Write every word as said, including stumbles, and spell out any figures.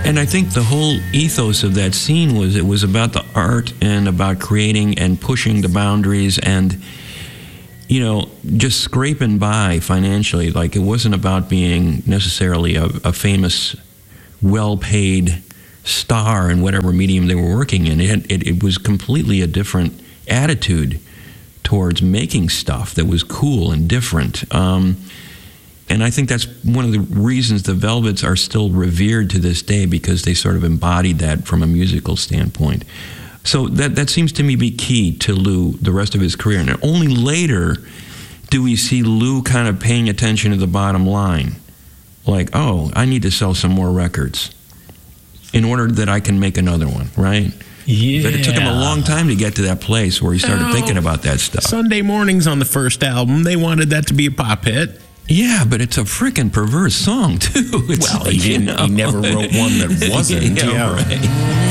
And I think the whole ethos of that scene was it was about the art and about creating and pushing the boundaries and, you know, just scraping by financially. Like, it wasn't about being necessarily a, a famous, well-paid star in whatever medium they were working in. It, had, it, it was completely a different attitude towards making stuff that was cool and different. Um, and I think that's one of the reasons the Velvets are still revered to this day, because they sort of embodied that from a musical standpoint. So that that seems to me be key to Lou the rest of his career. And only later do we see Lou kind of paying attention to the bottom line. Like, oh, I need to sell some more records in order that I can make another one, right? Yeah. But it took him a long time to get to that place where he started Oh, thinking about that stuff. Sunday Mornings on the first album, they wanted that to be a pop hit. Yeah, but it's a freaking perverse song, too. It's Well, like, he didn't. you know. He never wrote one that wasn't. yeah, yeah. right.